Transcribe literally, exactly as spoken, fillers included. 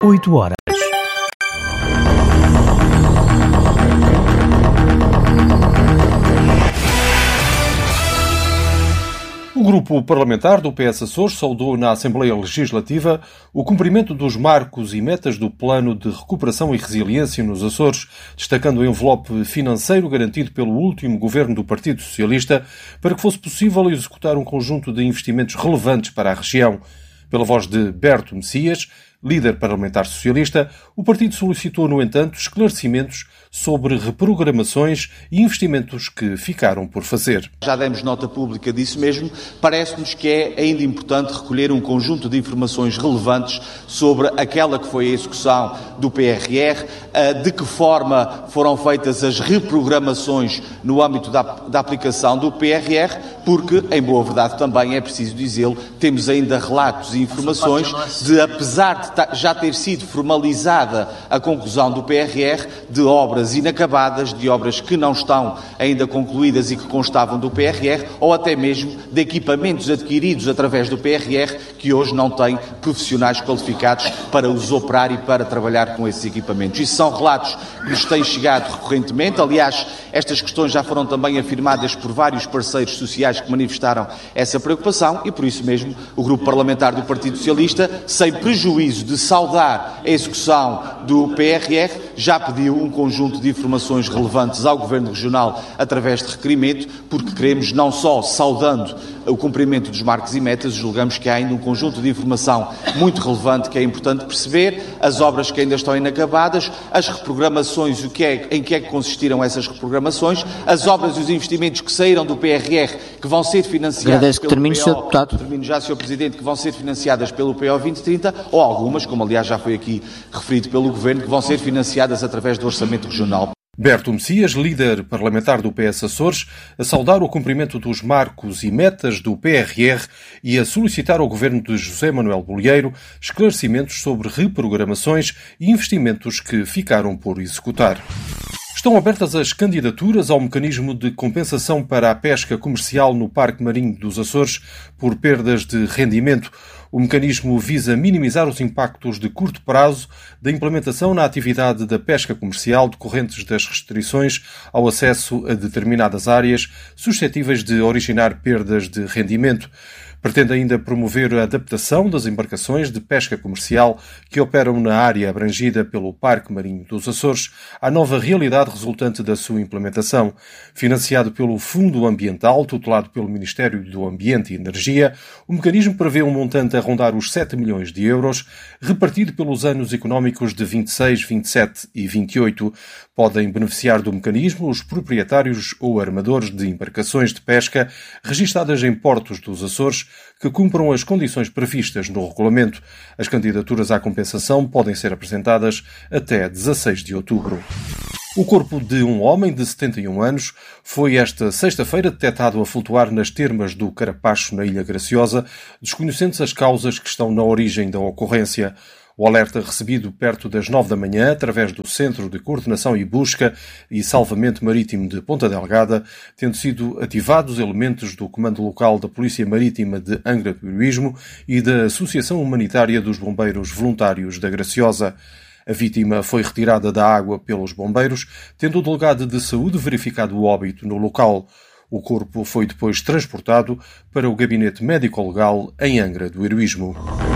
oito horas. O grupo parlamentar do P S Açores saudou na Assembleia Legislativa o cumprimento dos marcos e metas do Plano de Recuperação e Resiliência nos Açores, destacando o envelope financeiro garantido pelo último governo do Partido Socialista para que fosse possível executar um conjunto de investimentos relevantes para a região. Pela voz de Berto Messias, líder parlamentar socialista, o partido solicitou, no entanto, esclarecimentos sobre reprogramações e investimentos que ficaram por fazer. Já demos nota pública disso mesmo. Parece-nos que é ainda importante recolher um conjunto de informações relevantes sobre aquela que foi a execução do P R R, de que forma foram feitas as reprogramações no âmbito da, da aplicação do P R R, porque, em boa verdade também é preciso dizê-lo, temos ainda relatos e informações de, apesar de já ter sido formalizada a conclusão do P R R, de obras inacabadas, de obras que não estão ainda concluídas e que constavam do P R R, ou até mesmo de equipamentos adquiridos através do P R R que hoje não têm profissionais qualificados para os operar e para trabalhar com esses equipamentos. Isso são relatos que nos têm chegado recorrentemente. Aliás, estas questões já foram também afirmadas por vários parceiros sociais que manifestaram essa preocupação e, por isso mesmo, o Grupo Parlamentar do Partido Socialista, sem prejuízo de saudar a execução do P R R, já pediu um conjunto de informações relevantes ao Governo Regional através de requerimento, porque queremos, não só saudando o cumprimento dos marcos e metas, julgamos que há ainda um conjunto de informação muito relevante que é importante perceber, as obras que ainda estão inacabadas, as reprogramações, o que é, em que é que consistiram essas reprogramações, as obras e os investimentos que saíram do P R R que vão ser financiados Agradeço pelo que termine, P O, senhor Deputado. termino já, senhor Presidente, que vão ser financiadas pelo P O vinte trinta, ou algumas, como aliás já foi aqui referido pelo Governo, que vão ser financiadas através do Orçamento Regional. Berto Messias, líder parlamentar do P S Açores, a saudar o cumprimento dos marcos e metas do P R R e a solicitar ao governo de José Manuel Bolieiro esclarecimentos sobre reprogramações e investimentos que ficaram por executar. Estão abertas as candidaturas ao mecanismo de compensação para a pesca comercial no Parque Marinho dos Açores por perdas de rendimento. O mecanismo visa minimizar os impactos de curto prazo da implementação na atividade da pesca comercial decorrentes das restrições ao acesso a determinadas áreas suscetíveis de originar perdas de rendimento. Pretende ainda promover a adaptação das embarcações de pesca comercial que operam na área abrangida pelo Parque Marinho dos Açores à nova realidade resultante da sua implementação. Financiado pelo Fundo Ambiental, tutelado pelo Ministério do Ambiente e Energia, o mecanismo prevê um montante a rondar os sete milhões de euros, repartido pelos anos económicos de vinte e seis, vinte e sete e vinte e oito. Podem beneficiar do mecanismo os proprietários ou armadores de embarcações de pesca registadas em portos dos Açores que cumpram as condições previstas no regulamento. As candidaturas à compensação podem ser apresentadas até dezasseis de outubro. O corpo de um homem de setenta e um anos foi esta sexta-feira detectado a flutuar nas termas do Carapacho, na Ilha Graciosa, desconhecendo as causas que estão na origem da ocorrência. O alerta recebido perto das nove da manhã, através do Centro de Coordenação e Busca e Salvamento Marítimo de Ponta Delgada, tendo sido ativados elementos do Comando Local da Polícia Marítima de Angra do Heroísmo e da Associação Humanitária dos Bombeiros Voluntários da Graciosa. A vítima foi retirada da água pelos bombeiros, tendo o delegado de saúde verificado o óbito no local. O corpo foi depois transportado para o Gabinete Médico-Legal em Angra do Heroísmo.